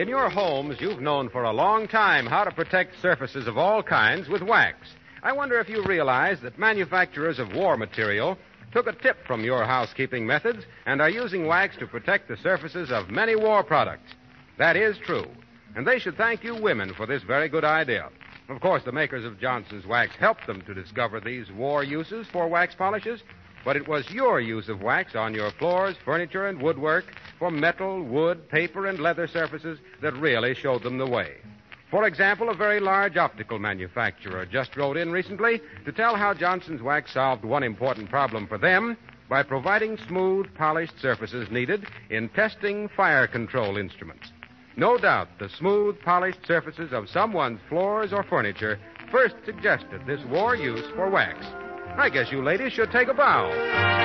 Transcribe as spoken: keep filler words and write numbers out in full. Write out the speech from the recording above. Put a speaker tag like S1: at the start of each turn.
S1: In your homes, you've known for a long time how to protect surfaces of all kinds with wax. I wonder if you realize that manufacturers of war material took a tip from your housekeeping methods and are using wax to protect the surfaces of many war products. That is true. And they should thank you women for this very good idea. Of course, the makers of Johnson's Wax helped them to discover these war uses for wax polishes, but it was your use of wax on your floors, furniture, and woodwork for metal, wood, paper, and leather surfaces that really showed them the way. For example, a very large optical manufacturer just wrote in recently to tell how Johnson's Wax solved one important problem for them by providing smooth, polished surfaces needed in testing fire control instruments. No doubt the smooth, polished surfaces of someone's floors or furniture first suggested this war use for wax. I guess you ladies should take a bow.